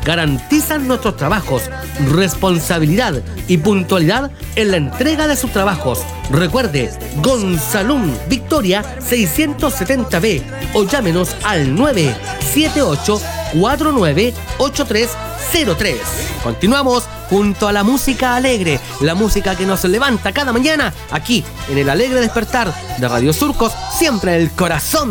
garantizan nuestros trabajos, responsabilidad y puntualidad en la entrega de sus trabajos. Recuerde, Gonzalum Victoria 670B o llámenos al 978-498303. Continuamos junto a la música alegre, la música que nos levanta cada mañana aquí en el Alegre Despertar de Radio Surcos, siempre en el corazón